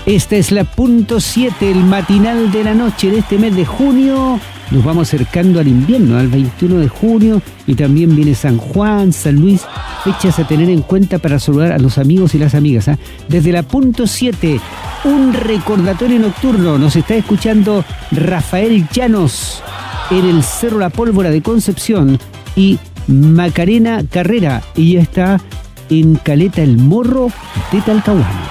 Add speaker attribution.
Speaker 1: Esta es la punto 7, el matinal de la noche de este mes de junio. Nos vamos acercando al invierno, al 21 de junio, y también viene San Juan, San Luis, fechas a tener en cuenta para saludar a los amigos y las amigas. Desde la punto 7, un recordatorio nocturno. Nos está escuchando Rafael Llanos en el Cerro La Pólvora de Concepción y Macarena Carrera. Ella está en Caleta El Morro de Talcahuano.